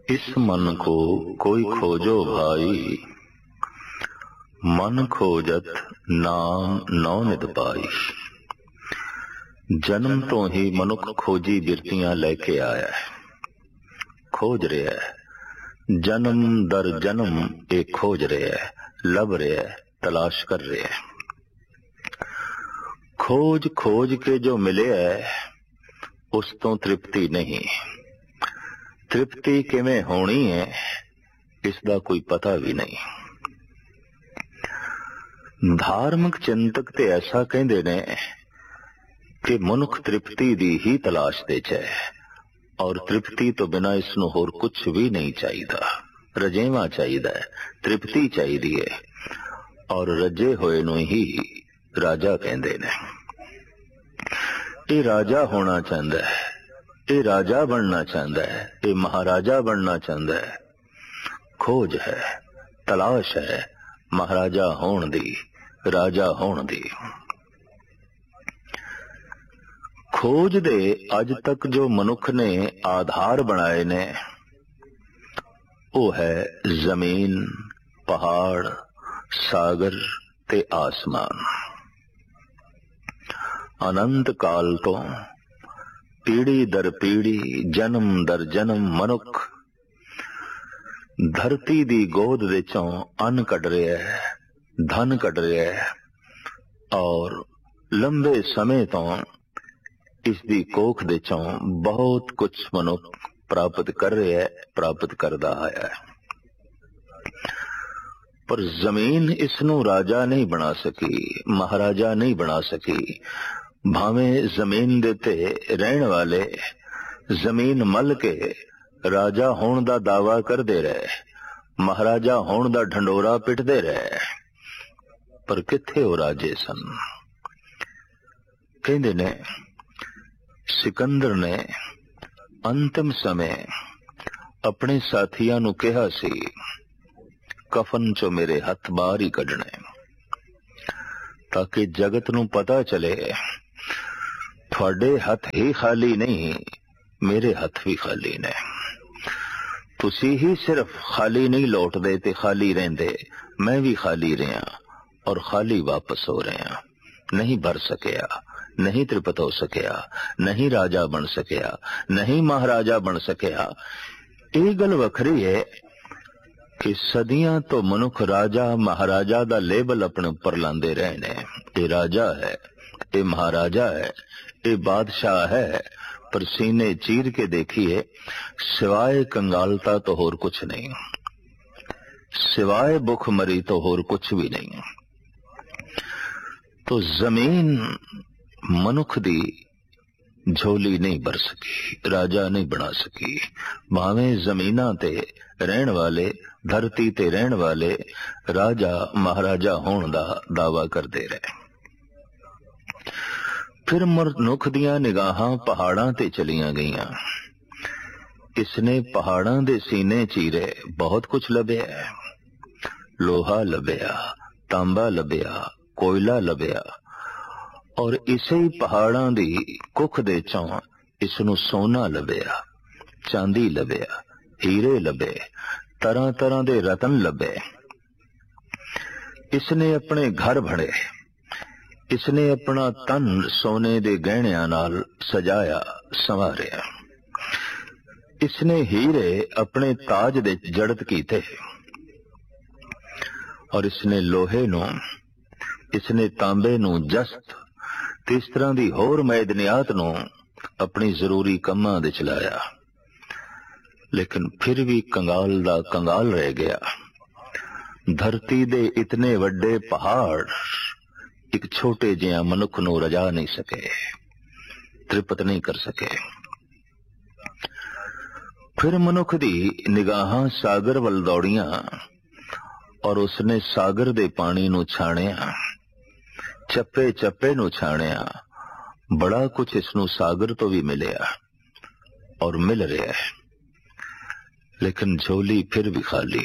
इस मन को कोई खोजो भाई, मन खोजत नाम नौ नित पाई। जन्म तो ही मनुख खोजी बिरतियां लेके आया है, खोज रहा है, जन्म दर जन्म ये खोज रहा है, लभ रहा है, तलाश कर रहा है। खोज खोज के जो मिले है उस तो तृप्ति नहीं, तृप्ति किवें होनी है इसका कोई पता भी नहीं। धार्मिक चिंतक ते ऐसा कहते ने कि मनुख तृप्ति दी ही तलाश दे है और तृप्ति तो बिना इसनों होर कुछ भी नहीं चाहिए। रजेवा चाहिए, तृप्ति चाहिए है और रजे होए नूं ही राजा कहते ने। ये राजा होना चाहता है, ये राजा बनना चाहता है, ये महाराजा बनना चाहता है। खोज है, तलाश है महाराजा होण दी, राजा होण दी। खोज दे अज तक जो मनुख ने आधार बनाए ने वो है जमीन, पहाड़, सागर ते आसमान। अनंत काल तो पीढ़ी दर पीढ़ी, जन्म दर जन्म मनुख धरती दी गोद दे चों अन्न कढ रहा है, धन कढ रहा है और लंबे समय तो इसकी कोख दे चों बहुत कुछ मनुख प्राप्त कर रहा है, प्राप्त करदा आया है। पर जमीन इसनों राजा नहीं बना सकी, महाराजा नहीं बना सकी। भावें जमीन दे ते रहन वाले जमीन मल के राजा होण दा दावा करदे रहे, महाराजा होण दा ढंडोरा पिटदे रहे, पर किथे वो राजे सन। कहंदे ने सिकंदर ने अंतिम समय अपने साथियां नूं कहा सी कफन चो मेरे हथ बाहर ही कढने, ताकि जगत नूं पता चले थोड़े हथ ही खाली नहीं, मेरे हथ भी खाली ने। तुसी ही सिर्फ खाली नहीं लौटदे ते खाली रहंदे, मैं भी खाली रहा और खाली वापस हो रहा। नहीं भर सकिया, नहीं तृप्त हो सकिया, नहीं राजा बन सकिया, नहीं महाराजा बन सकिया। ये गल वखरी है कि सदियां तो मनुख राजा महाराजा दा लेबल अपने ऊपर लांदे रहे ने। ये राजा है, ये महाराजा है, ये बादशाह है, पर सीने चीर के देखिए सिवाय कंगालता तो होर कुछ नहीं, सिवाय भुखमरी तो होर कुछ भी नहीं। तो जमीन मनुख दी झोली नहीं भर सकी, राजा नहीं बना सकी। भावें जमीना ते रहन वाले, धरती ते रहन वाले राजा महाराजा होण दा दावा करते रहे। फिर मनुख दियां निगाहां पहाड़ां ते चलियां गईयां। इसने पहाड़ां दे सीने चीरे, बहुत कुछ लभ्या, लोहा लभ्या, तांबा लभ्या, कोयला लभ्या और इसे ही पहाड़ां दी कुख दे चों इसनू सोना लभ्या, चांदी लभ्या, हीरे लभे, तरह तरह दे रतन लभे। इसने अपने घर भरे, इसने अपना तन सोने दे गहणियां नाल सजाया संवारिया। इसने हीरे अपने ताज दे जड़त कीते और इसने लोहे नू, इसने तांबे नू जस्त ते इस तरह दी होर मैदनियात नू अपनी जरूरी कम्मां दे चलाया। लेकिन फिर भी कंगाल दा कंगाल रह गया। धरती दे इतने वड्डे पहाड़ एक छोटे जिहा मनुख नू रजा नहीं सके, तृप्त नहीं कर सके। फिर मनुख दी निगाहां सागर वल दौड़ियां और उसने सागर दे पानी नू छाणिया, चप्पे चप्पे नू छाणिया। बड़ा कुछ इसनू सागर तो भी मिलिया और मिल रहा है, लेकिन झोली फिर भी खाली,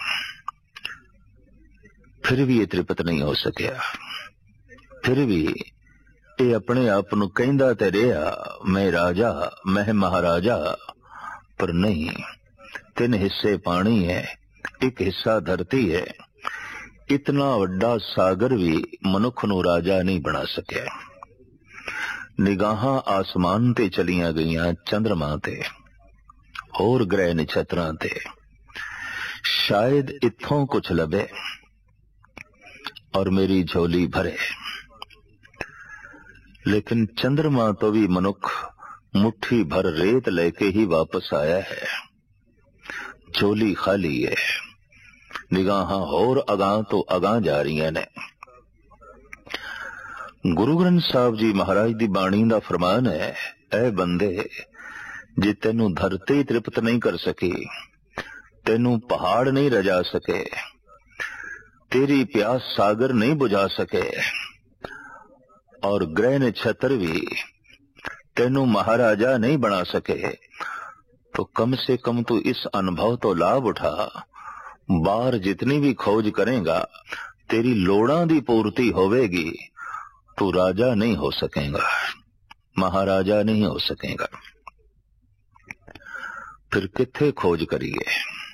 फिर भी ये तृप्त नहीं हो सकिया। फिर भी ये अपने आप नू कहंदा ते रहा मैं राजा, मैं महाराजा, पर नहीं, 3 हिस्से पानी है, 1 हिस्सा धरती है। इतना वड्डा सागर भी मनुख नूं राजा नहीं बना सकिया। निगाहां आसमान ते चलियां गईयां, चंद्रमा ते होर ग्रह नक्षत्रां ते, शायद इत्थों कुछ लभे और मेरी झोली भरे। लेकिन चंद्रमा तो भी मनुख मुट्ठी भर रेत लेके ही वापस आया है। झोली खाली है, निगाहां होर अगां तो अगां जा रही ने। गुरु ग्रंथ साहब जी महाराज दी बाणी दा फरमान है, ऐ बंदे, जे तेनू धरती तृप्त नहीं कर सकी, तेनू पहाड़ नहीं रजा सके, तेरी प्यास सागर नहीं बुझा सके, और ग्रह नक्षत्र भी तेनू महाराजा नहीं बना सके, तो कम से कम तू इस अनुभव तो लाभ उठा। बाहर जितनी भी खोज करेगा, तेरी लोड़ां दी पूर्ति होवेगी, तू राजा नहीं हो सकेगा, महाराजा नहीं हो सकेगा। फिर किथे खोज करिए?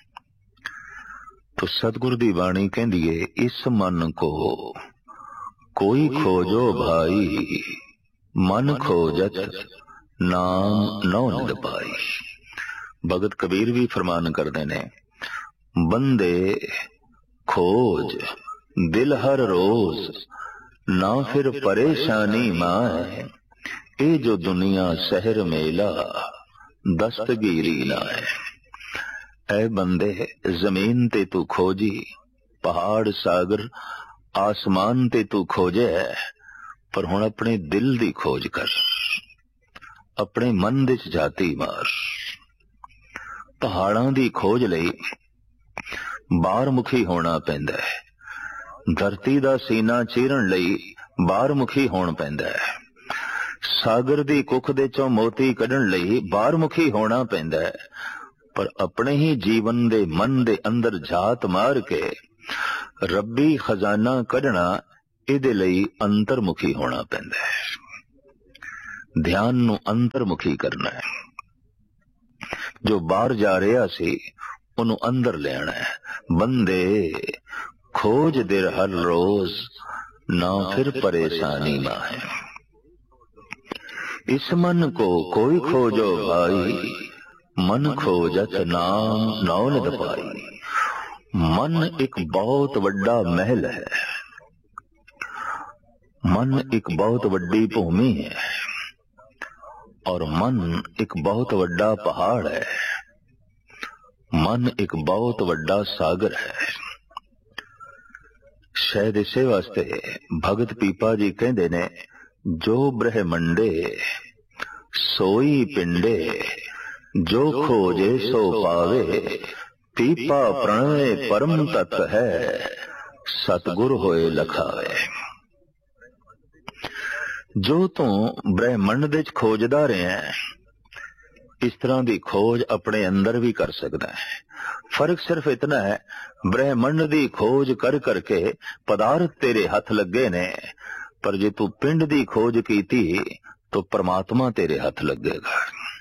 तो सतगुरु दी बाणी कहंदी है, इस मन को कोई खोजो भाई, मन खोजत नाम नौ निद पाई। भगत कबीर भी फरमान करते ने, बंदे खोज दिल हर रोज, ना फिर परेशानी माए, ए जो दुनिया शहर मेला दस्तगीरी ना है। ऐ बंदे, जमीन ते तू खोजी, पहाड़ सागर आसमान ते तू खोजे, पर हुण अपने दिल दी खोज कर, अपने मन दे च जाती मार। पहाड़ां दी खोज लई बाहर मुखी होना पैंदा है, धरती दा सीना चीरन लई बाहर मुखी होना पैंदा है, सागर दी कुख दे चों मोती कढण लई बाहर मुखी होना पैंदा है, पर अपने ही जीवन दे मन दे अंदर झात मार के रब्बी खजाना कढना, इहदे लई अंतरमुखी होना पैंदा है। ध्यान नूं अंतरमुखी करना है। जो बाहर जा रहा सी उन्हों अंदर ले आना है। बंदे खोज दिल हर रोज, ना फिर परेशानी ना है। इस मन को कोई खोजो भाई, मन खोजत नाम नौ निद पाई। मन एक बहुत वड्डा महल है, मन एक बहुत वड्डी भूमि है, और मन एक बहुत वड्डा पहाड़ है, मन एक बहुत वड्डा सागर है। शायद इसे वास्ते भगत पीपा जी कहते ने, जो ब्रह्मंडे सोई पिंडे, जो खोजे सो पावे, पीपा प्रणय परम तत्व है, सतगुर होए लखावे। जो तू ब्रह्मंड दे खोजदा रहे हैं, इस तरह की खोज अपने अंदर भी कर सकता है। फर्क सिर्फ इतना है, ब्रह्मंड की खोज कर करके पदार्थ तेरे हाथ लगे ने, पर जे तू पिंड की खोज की तो परमात्मा तेरे हाथ लगेगा।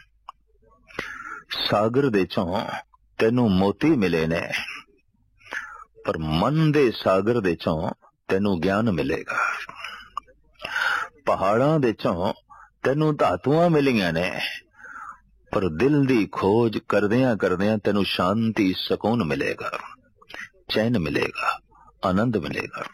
सागर दे चों तेनू मोती मिले ने, पर मन दे सागर दे चों तेनू ज्ञान मिलेगा। पहाड़ां दे चों तेनू धातुआं मिलियां ने, पर दिल दी खोज करदियां करदियां तेनू शांति सुकून मिलेगा, चैन मिलेगा, आनंद मिलेगा।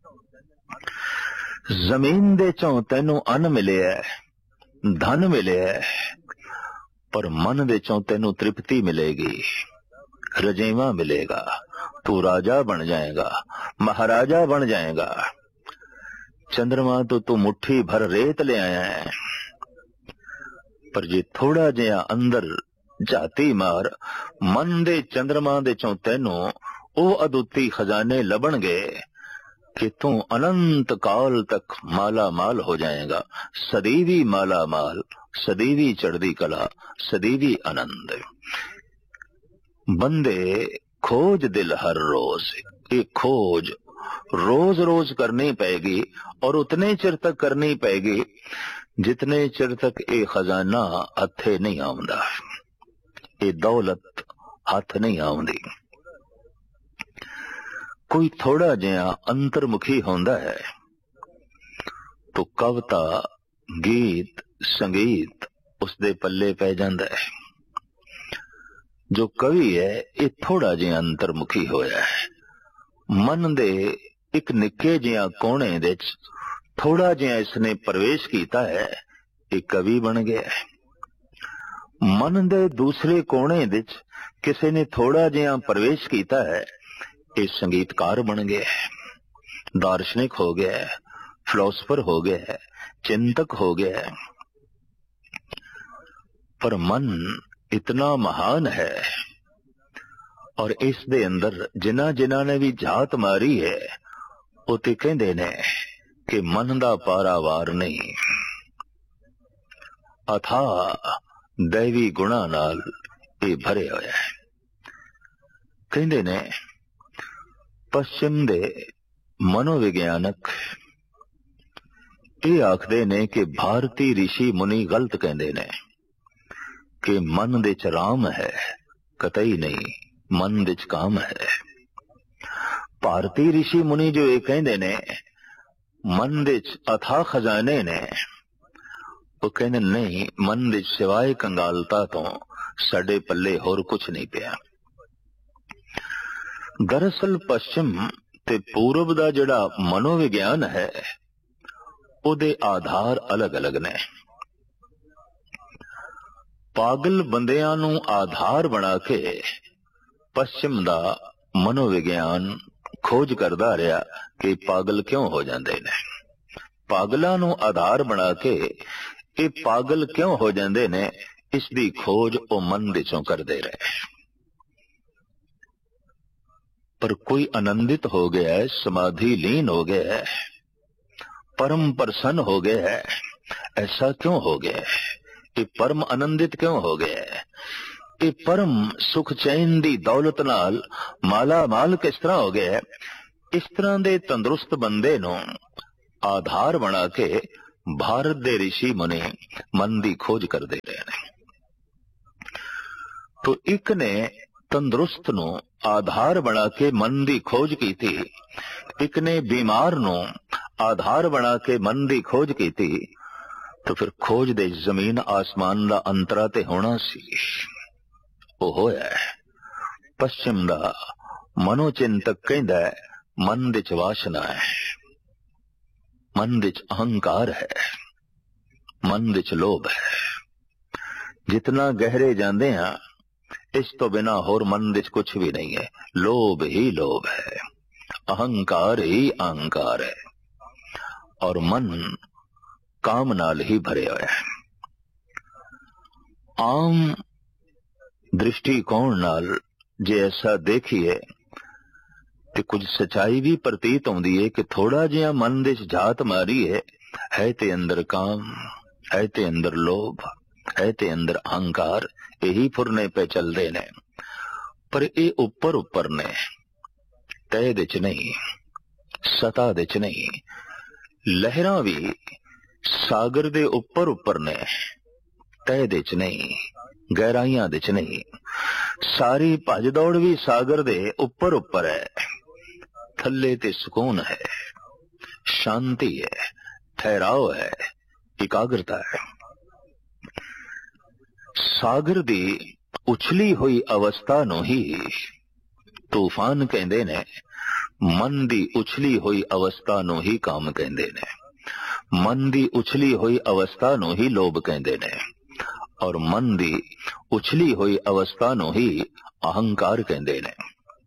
जमीन दे चों तेनू अन्न मिले है, धन मिले है, पर मन दे चों तेनू तृप्ति मिलेगी, रजेवा मिलेगा। तू राजा बन जाएगा, महाराजा बन जाएगा। चंद्रमा तो तू मुट्ठी भर रेत ले आया है, पर जे थोड़ा जिहा अंदर जाती मार, मन दे चंद्रमा दे चों तेनू ओ अदुੱਤੀ खजाने लभणगे कि तू अनंत काल तक माला माल हो जाएगा। सदैवी माला माल, सदैवी चढ़दी कला, सदैवी आनंद। बंदे खोज दिल हर रोज, ये खोज रोज रोज करनी पड़ेगी, और उतने चिर तक करनी पड़ेगी जितने चिर तक ये खजाना हथे नहीं आउंदा। ये दौलत हथ नहीं आउंदी। कोई थोड़ा जिहा अंतर्मुखी होंदा है तो कविता गीत संगीत उसदे पल्ले पै जांदा है। जो कवि है ये थोड़ा जिहा अंतर्मुखी होया है। मन दे एक निक्के जिहा कोने दे थोड़ा जिहा इसने प्रवेश किया है, एक कवि बन गया है। मन दे दूसरे कोने दे किसी ने थोड़ा जिहा प्रवेश किया है, ये संगीतकार बन गया है, दार्शनिक हो गया है, फिलोसफर हो गया है, चिंतक हो गया है। पर मन इतना महान है और इस दे अंदर जिन्हां जिन्हां ने भी जात मारी है वो ते कहंदे ने कि मन दा पारावार नहीं, अथा दैवी गुणा नाल ये भरे होया है। कहंदे ने पश्चिम दे मनोविज्ञानक ये आखदे ने कि भारतीय ऋषि मुनि गलत कहंदे ने कि मन दे च राम है, कतई नहीं, मन दे च काम है। भारतीय ऋषि मुनि जो ये कहंदे ने मन दे च अथा खजाने ने, वो कहंदे नहीं, मन दे सिवाय कंगालता तो साडे पल्ले होर कुछ नहीं पिया। दरअसल पश्चिम ते पूरब दा जिहड़ा मनोविज्ञान है उहदे आधार अलग अलग ने। पागल बंदियां नूं आधार बना के पश्चिम दा मनोविज्ञान खोज करदा रहा कि पागल क्यों हो जांदे ने। पागलां नूं आधार बना के ये पागल क्यों हो जांदे ने, इसदी खोज ओ मन दे चों करदे रहे। पर कोई आनंदित हो गया है, समाधि लीन हो गया है, परम प्रसन्न हो गया है, ऐसा क्यों हो गया है? ये परम आनंदित क्यों हो गया है? ये परम सुख चैन दी दौलत नाल माला माल किस तरह हो गया है? इस तरह दे तंदुरुस्त बंदे नूं आधार बना के भारत दे ऋषि मुनि मन दी खोज करदे रहे ने। तो एक ने तंदुरुस्त नूं आधार बना के मन दी खोज की थी, एक ने बीमार नूं आधार बना के मन दी खोज की थी। तो फिर खोज दे जमीन आसमान दा अंतरा ते होना सी, वो होया है। पश्चिम दा मनोचिंतक कहंदा है मन दे च वासना है, मन दे च अहंकार है, मन दे च लोभ है। जितना गहरे जांदे हां इस तो बिना होर मन दे च कुछ भी नहीं है। लोभ ही लोभ है, अहंकार ही अहंकार है और मन काम नाल ही भरे होया है। आम दृष्टिकोण नाल जे ऐसा देखिए ते कुछ सच्चाई भी प्रतीत होंदी है कि थोड़ा जिहा मन दे च जात मारी है ते अंदर काम, है ते अंदर लोभ, है ते अंदर अहंकार, यही फुरने पे चलदे ने। पर ये उपर उपर ने, तय दे च नहीं, सता दे च नहीं। लहरां भी सागर दे उपर उपर ने, तय दे च नहीं, गहराइयां दे च नहीं। सारी भज दौड़ भी सागर दे उपर उपर है, थल्ले ते सुकून है, शांति है, ठहराव है, एकाग्रता है। सागर दी उछली हुई अवस्था नूं ही तूफान कहंदे ने, मन दी उछली हुई अवस्था नूं ही काम कहंदे ने, मन दी उछली हुई अवस्था नूं ही लोभ कहंदे ने और मन दी उछली हुई अवस्था नूं ही अहंकार कहंदे ने।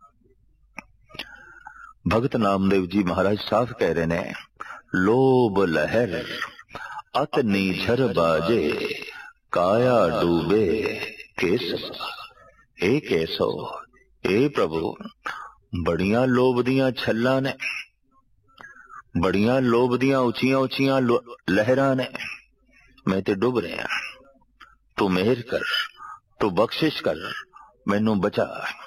भगत नामदेव जी महाराज साफ कह रहे ने, लोभ लहर अत नीझर बाजे, काया डूबे केसवा। ए कैसो, ए प्रभु, बड़ियां लोभ दियां छल्लां ने, बड़ियां लोभ दियां उचियां उचियां लहरां ने, मैं ते डुब रहा। तू मेहर कर, तू बख्शिश कर, मैनू बचा।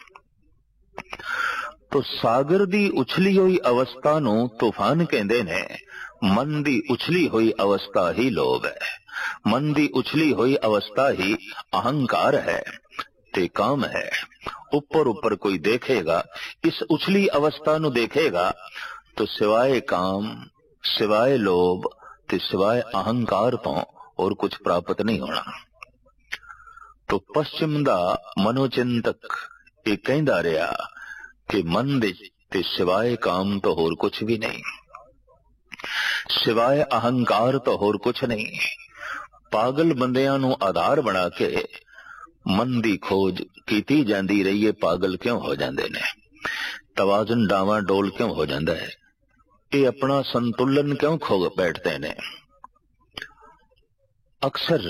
तो सागर दी उछली हुई अवस्था नूं तूफान कहंदे ने, मन दी उछली हुई अवस्था ही लोभ है, मन दी उछली हुई अवस्था ही अहंकार है ते काम है। ऊपर ऊपर कोई देखेगा, इस उछली अवस्था नु देखेगा तो सिवाय काम, सिवाय लोभ ते सिवाय अहंकार तो और कुछ प्राप्त नहीं होना। तो पश्चिम दा मनोचिंतक ये कहंदा रहा कि मन दे ते सिवाय काम तो होर कुछ भी नहीं, सिवाय अहंकार तो होर कुछ नहीं। पागल बंदियां नू आधार बना के मन दी खोज कीती जांदी रही है। पागल क्यों हो जांदे ने? तवाजुन डावा डोल क्यों हो जांदा है? ये अपना संतुलन क्यों खो बैठते ने? अक्सर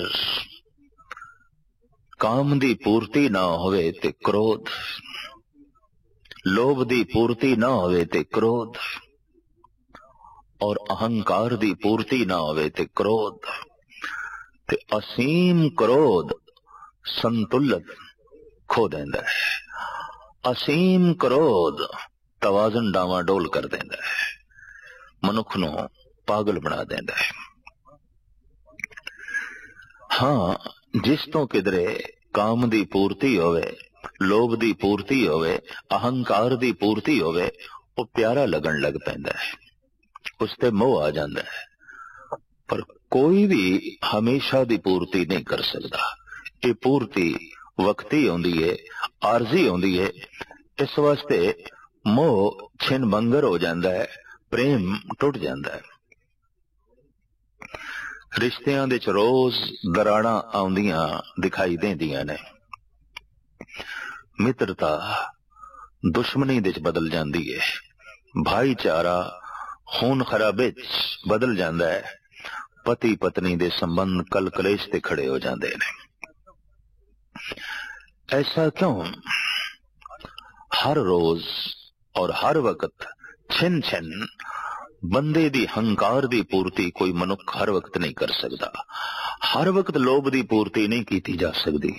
काम दी पूर्ति ना होवे ते क्रोध, लोभ दी पूर्ति ना होवे ते क्रोध, और अहंकार दी पूर्ति ना होवे ते क्रोध, ते असीम क्रोध संतुलन खो देंदा है। असीम क्रोध तवाज़ुन डावाडोल कर देंदा है, मनुख नू पागल बना देंदा है। हाँ, जिस तो किधरे काम दी पूर्ति होवे, लोभ दी पूर्ति होवे, अहंकार दी पूर्ति होवे, वो प्यारा लगन लग पैंदा है, उसते मोह आ जांदा है। पर कोई भी हमेशा दी पूर्ति नहीं कर सकता। ये पूर्ति वक्ती होंदी है, आरजी होंदी है। इस वास्ते मोह छिन भंगर हो जांदा है, प्रेम टुट जांदा है। रिश्तियां दे च रोज दराड़ा आउंदियां दिखाई देंदियां ने। मित्रता दुश्मनी दे च बदल जांदी है, भाईचारा खून खराबे च बदल जांदा है, पति पत्नी दे संबंध कल कलेश ते खड़े हो जांदे ने। ऐसा क्यों? हर रोज और हर वक्त छिन छिन बंदे दी हंकार दी पूर्ति कोई मनुख हर वक्त नहीं कर सकता। हर वक्त लोभ दी पूर्ति नहीं की जा सकती,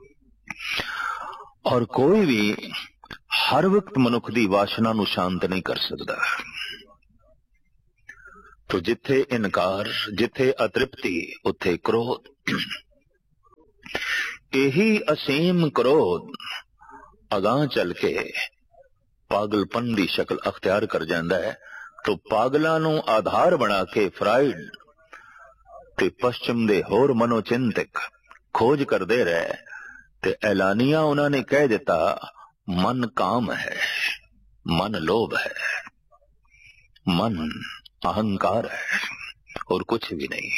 और कोई भी हर वक्त मनुख दी वासना नु शांत नहीं कर सकता। तो जिथे इनकार, जिथे अतृप्ति, उथे क्रोध। यही असीम क्रोध अगां चल के पागलपन दी शक्ल अख्तियार कर जांदा है। तो पागलां नू आधार बना के फ्राइड ते पश्चिम दे होर मनोचिंतक खोज करदे रहे, ते ऐलानिया उन्होंने कह दिता मन काम है, मन लोभ है, मन अहंकार है, और कुछ भी नहीं।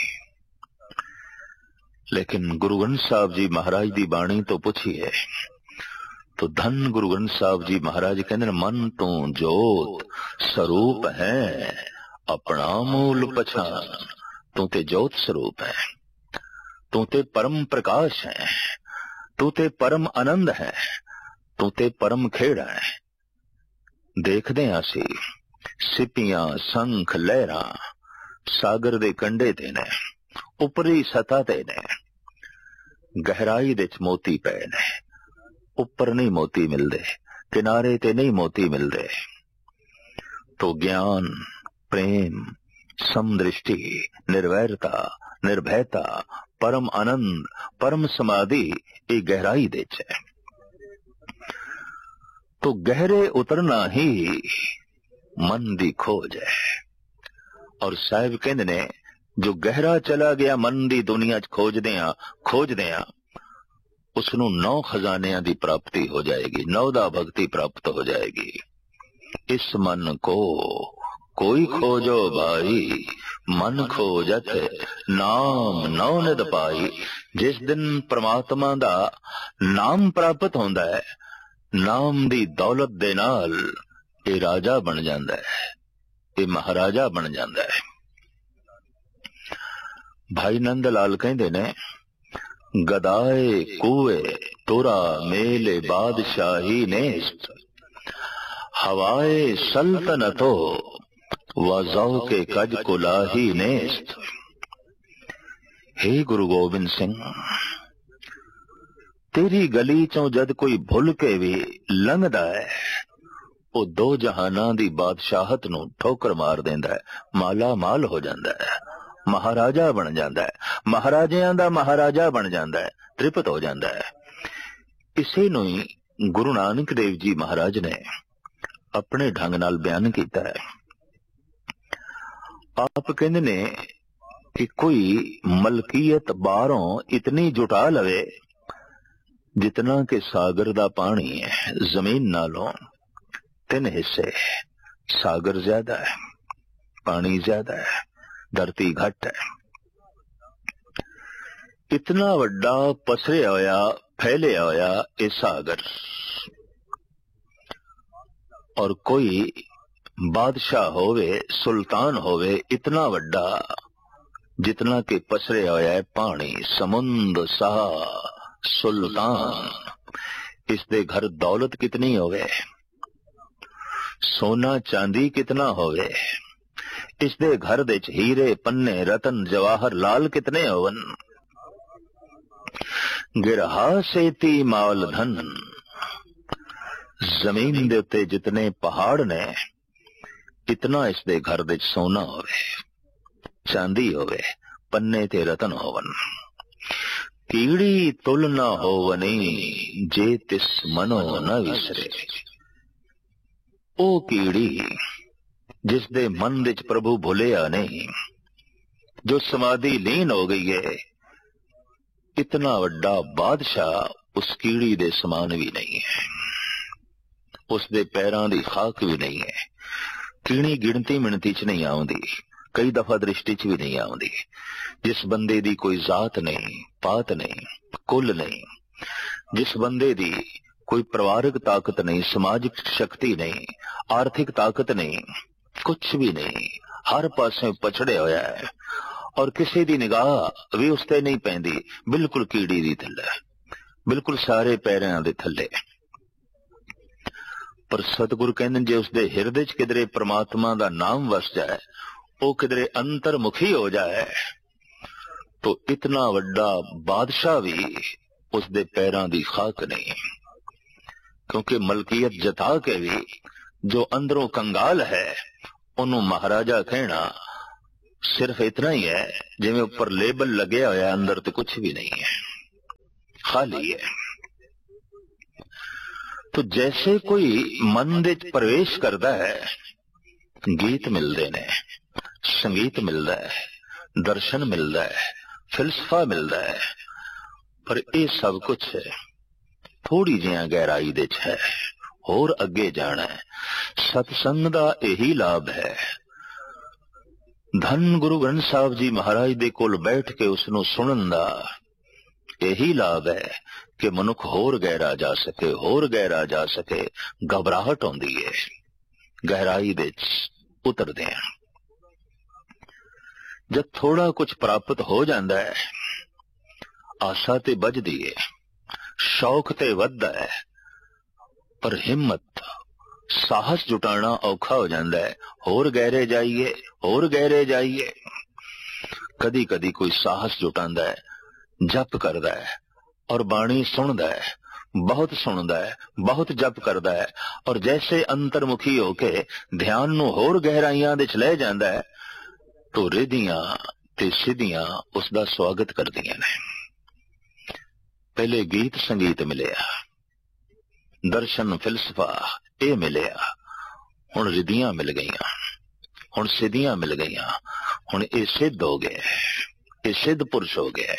लेकिन गुरु ग्रंथ साहब जी महाराज दी बाणी तो पूछिए तो धन गुरु ग्रंथ साहब जी महाराज कहते मन तो जोत स्वरूप है, अपना मूल पछान। तू ते जोत स्वरूप है, तू ते परम प्रकाश है, तू ते परम आनंद है, तू ते परम खेड़ा है। देखदे आसी सिपियां संख लहरां सागर दे कंडे ते ने, उपरी सतह ते ने, गहराई दे च मोती पे ने। ऊपर नहीं मोती मिलते, किनारे ते नहीं मोती मिलते। तो ज्ञान, प्रेम, समदृष्टि, निर्वैरता, निर्भयता, परम आनंद, परम समाधि ये गहराई दे है। तो गहरे उतरना ही मन दी खोज है। और साहिब कहंदे ने जो गहरा चला गया मन दी दुनिया च खोजदियां उसनू 9 खजानियां दी प्राप्ति हो जाएगी, 9 दा भक्ति प्राप्त हो जाएगी। इस मन को कोई खोजो भाई, मन खोजत नाम नौ निध पाई। जिस दिन परमात्मा दा नाम प्राप्त होंदा है, नाम दी दौलत दे नाल ये राजा बन जांदा है, ये महाराजा बन जांदा है। भाई नंद लाल कहंदे ने गदाए कुए तुरा मेले बादशाही नेस्त, हवाए सल्तनतो वज़ौ के कज कुलाही नेस्त। हे गुरु गोबिंद सिंह, तेरी गली चों जद कोई भुल के भी लंघदा है, वो 2 जहाना दी बादशाहत नू ठोकर मार देंदा है, माला माल हो जांदा है, महाराजा बन जाता है, महाराजियां दा महाराजा बन जाता है, तृप्त हो जाता है। इसे नू ही गुरु नानक देव जी महाराज ने अपने ढंग नाल बयान किया है। आप कहते ने कि कोई मलकीयत बाहरों इतनी जुटा लवे जितना कि सागर दा पानी है। जमीन नालों 3 हिस्से, सागर ज्यादा है, पानी ज्यादा है, धरती घट है। इतना वड्डा पसरिया होया फैलिया होया ये सागर, और कोई बादशाह होवे सुल्तान होवे इतना वड्डा जितना कि पसरिया होया है पानी। समुंद सा सुल्तान, इसदे घर दौलत कितनी होवे, सोना चांदी कितना होवे, इसदे घर दे हीरे पन्ने रतन जवाहर लाल कितने होवन। गिरहा सेती माल धन, जमीन दे उत्ते जितने पहाड़ ने इतना इसदे घर दे सोना होवे, चांदी होवे, पन्ने ते रतन होवन। कीड़ी तुल न होवनी जे तिस मनो न विसरे। ओ कीड़ी जिस दे मन विच प्रभु भुलिया नहीं, जो समाधि लीन हो गई है, इतना वड्डा बादशाह उस कीड़ी दे समान भी नहीं है, उसदे पैरां दी खाक भी नहीं है। कीड़ी गिणती मिणती च नहीं आउंदी, कई दफा दृष्टि च भी नहीं आउंदी। जिस बंदे दी कोई जात नहीं, पात नहीं, कुल नहीं, जिस बंदे दी कोई परिवारिक ताकत नहीं, समाजिक शक्ति नहीं, आर्थिक ताकत नहीं, कुछ भी नहीं, हर पासे पछड़े होया है और किसी दी निगाह भी उसते नहीं पैंदी, बिल्कुल कीड़ी दी थल्ले, बिल्कुल सारे पैरां दे थल्ले। पर सतगुरु कहंदे जे उसदे हिरदे च किधरे परमात्मा दा नाम वस जाए, वो किधरे अंतर्मुखी हो जाए, तो इतना वड्डा बादशाह भी उसदे पैरां दी खाक नहीं। क्योंकि मलकियत जता के भी जो अंदरों कंगाल है उन्होंने महाराजा कहना सिर्फ इतना ही है जिवें ऊपर लेबल लगे होया, अंदर तो कुछ भी नहीं है, खाली है। तो जैसे कोई मन दे प्रवेश करता है, गीत मिलते ने, संगीत मिलता है, दर्शन मिलता है, फिलसफा मिलता है, पर यह सब कुछ थोड़ी जिहा गहराई दे है, होर अगे जाना है। सतसंग दा यही लाभ है। धन गुरु ग्रंथ साहब जी महाराज दे कोल बैठ के उसनों सुनन दा यही लाभ है कि मनुख होर गहरा जा सके, होर गहरा जा सके। घबराहट होंदी है, गहराई दे उतरदे हैं। जब थोड़ा कुछ प्राप्त हो जाता है, आशा ते बजदी है, शौक ते वधदा है, पर हिम्मत साहस जुटाना औखा हो जाता है। होर गहरे जाइए, होर गहरे जाइए। कदी कदी कोई साहस जुटांदा है, जप करदा है और बाणी सुनदा है, बहुत सुनदा है, बहुत जप करदा है, और जैसे अंतर्मुखी होके ध्यान नूं होर गहराइयां दे च ले जांदा है, तो रिधियां ते सिद्धियां उसदा स्वागत करदियां ने। पहले गीत संगीत मिलिया, दर्शन फिलसफा ये मिलिया, हुण रिधियां मिल गईयां, हुण सिद्धियां मिल गईयां, हुण ये सिद्ध हो गए, ये सिद्ध पुरुष हो गए।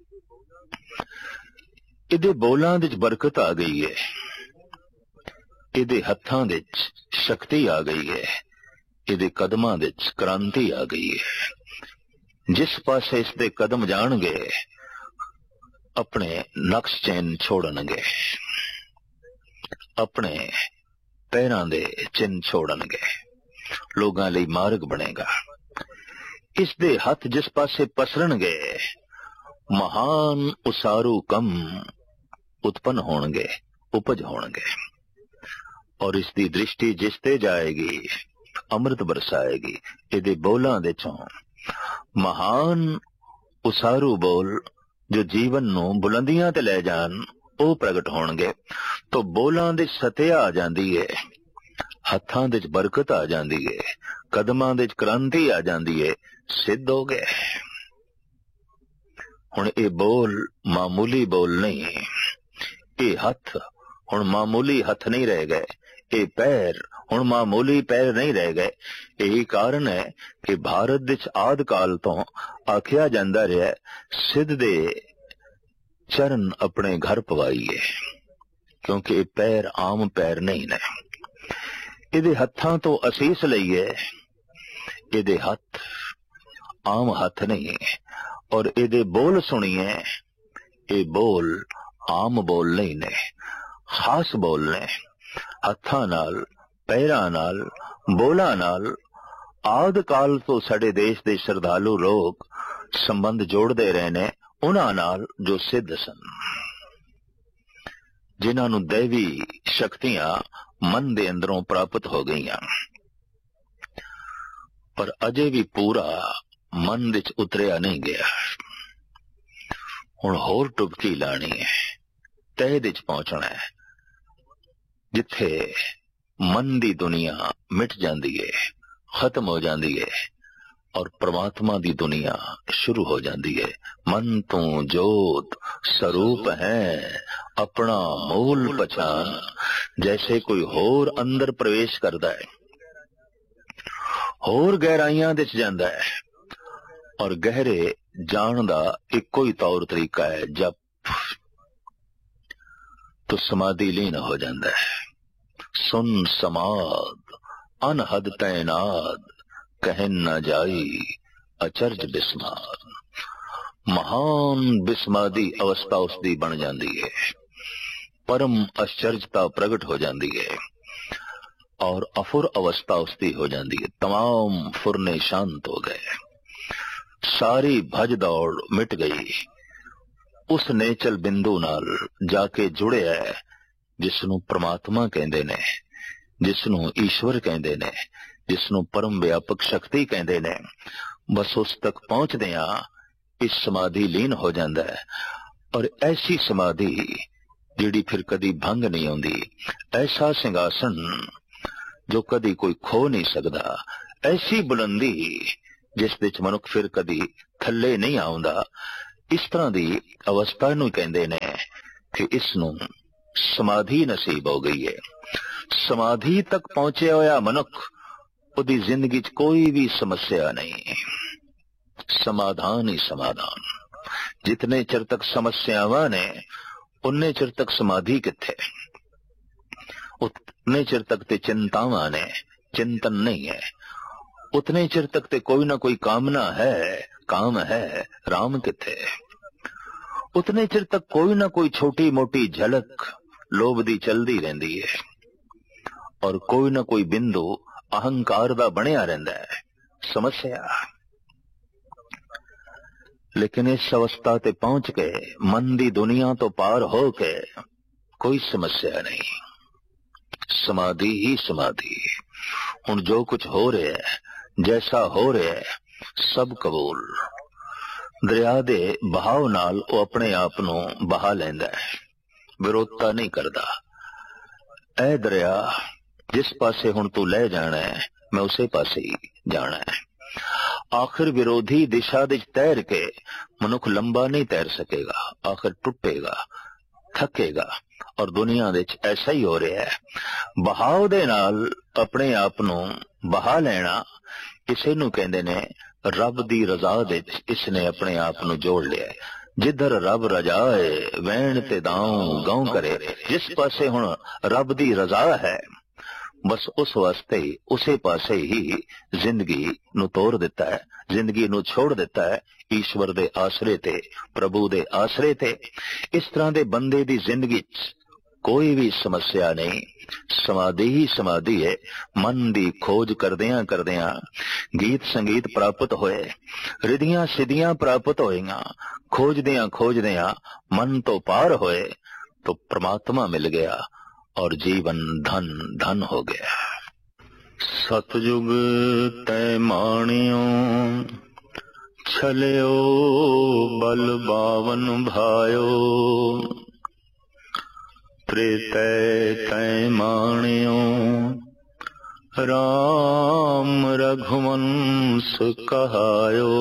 इहदे बोलां दे बरकत आ गई है, इहदे हत्थां दे शक्ति आ गई है, इहदे कदमां दे क्रांति आ गई है। जिस पासे इसदे कदम जाणगे अपने नक्श चैन छोड़नगे, अपने पैरां दे चिन्ह छोड़नगे, लोगां लई मार्ग बनेगा। इसदे हथ जिस पासे पसरनगे महान उसारू कम उत्पन्न होणगे, उपज होणगे, और इसकी दृष्टि जिस ते जाएगी अमृत बरसाएगी। इहदे बोलां दे चों महान उसारू बोल जो जीवन नूं बुलंदियां ते ले जान, ਉਹ प्रगट होणगे। तो बोलां दे सत्या आ जांदी है, हत्थां दे बरकत आ जांदी है, कदमां दे क्रांति आ जांदी है, सिद्ध हो गए। हुण ये बोल मामूली बोल नहीं, ये हथ हुण मामूली हथ नहीं रह गए, ये पैर हुण मामूली पैर नहीं रह गए। यही कारण है कि भारत विच आदि काल तो आखिया जांदा रहा सिद्ध दे चरण अपने घर पवाईए, क्योंकि ये पैर आम पैर नहीं ने। इहदे हत्थां तो असीस लईए, इहदे हथ आम हथ नहीं। और इहदे बोल सुनिए, ये बोल आम बोल नहीं ने, खास बोल ने। हत्थां नाल, पैरां नाल, बोलां नाल आदि काल तो साडे देश दे श्रद्धालु लोग संबंध जोड़ते रहे ने उन्हां नाल जो सिद्ध सन, जिन्हां नूं दैवी शक्तियां मन दे अंदरों प्राप्त हो गईयां, पर अजे भी पूरा मन विच उतरिया नहीं गया। हुण होर टुबकी लानी है, तह विच पहुंचना है, जिथे मन दी दुनिया मिट जाती है, खत्म हो जाती है, और परमात्मा दी दुनिया शुरू हो जाती है। मन तू जोत स्वरूप है, अपना मूल पहचान। जैसे कोई होर अंदर प्रवेश करता है, होर गहराइयां विच जांदा है, और गहरे जान दा इको ही तौर तरीका है जब तो समाधि लीन हो जाता है। सुन समाद अनहद तैनाद, कहन न जाई अचरज बिस्माद। महान बिस्मादी अवस्था उसकी बन जाती है, परम आश्चर्यता प्रगट हो जाती है, और अफुर अवस्था उसकी हो जाती है। तमाम फुरने शांत हो गए, सारी भज दौड़ मिट गई, उस नेचल बिंदु नाल जाके जुड़े है जिसनों परमात्मा कहंदे ने, जिसनों ईश्वर कहंदे ने, जिसनों परम व्यापक शक्ति कहंदे ने। बस उस तक पहुंचदियां इस समाधि लीन हो जाता है, और ऐसी समाधि जिहड़ी फिर कदी भंग नहीं होंदी, ऐसा सिंहासन जो कदी कोई खो नहीं सकदा, ऐसी बुलंदी जिस विच मनुख फिर कदी थल्ले नहीं आउंदा। इस तरह की अवस्था नूं कहंदे ने कि इसनूं समाधि नसीब हो गई है। समाधि तक पहुंचे होया मनुख, उदी जिंदगी च कोई भी समस्या नहीं, समाधान ही समाधान। जितने चिर तक समस्यावां ने उन्ने चिर तक समाधि किथे, उतने चिर तक ते चिंतावां ने, चिंतन नहीं है। उतने चिर तक ते कोई ना कोई कामना है, काम है, राम किथे। उतने चिर तक कोई ना कोई छोटी मोटी झलक लोभ दी चलदी रहंदी है, और कोई ना कोई बिंदु अहंकार दा बनिया रहंदा है, समस्या। लेकिन इस अवस्था ते पहुंच के मन दी दुनिया तो पार हो के कोई समस्या नहीं, समाधि ही समाधि। हुण जो कुछ हो रहा है, जैसा हो रहा है, सब कबूल। दरिया दे बहाव नाल वो अपने आप नूं बहा लैंदा है, विरोधता नहीं करता। ऐ दरिया, जिस पासे हुण तू ले जाना है, मैं उसे पासे ही जाना है। आखिर विरोधी दिशा विच तैर के मनुख लंबा नहीं तैर सकेगा, आखिर टुटेगा, थकेगा। और दुनिया विच ऐसा ही हो रहा है। बहाव दे नाल अपने आप नूं बहा लेना, इसे नूं कहंदे ने रब दी रजा विच इसने अपने आप नूं जोड़ लिया। जिधर रब रजाए वैण ते दाऊं गांव करे। जिस पासे हुण रब दी रजा है, बस उस वास्ते ही उसे पासे ही जिंदगी नूं तोड़ दिता है, जिंदगी नूं छोड़ दिता है ईश्वर दे आसरे ते, प्रभु दे आसरे ते। इस तरह दे बंदे दी जिंदगी च कोई भी समस्या नहीं, समाधि ही समाधि है। मन दी खोज करदियां करदियां गीत संगीत प्राप्त होए, रिधियां सिद्धियां प्राप्त होईयां, खोजदियां खोजदियां मन तो पार होए तो परमात्मा मिल गया और जीवन धन धन हो गया। सतयुग तै माणियो छलियो बल बावन भायो, त्रेतै तै माणियो राम रघुवंश कहायो।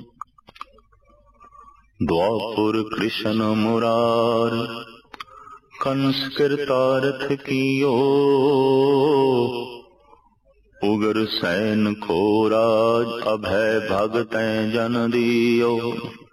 द्वापुर कृष्ण मुरार कंस कृतार्थ कियो, उग्र सैन को राज अभय भगतैं जन दियो।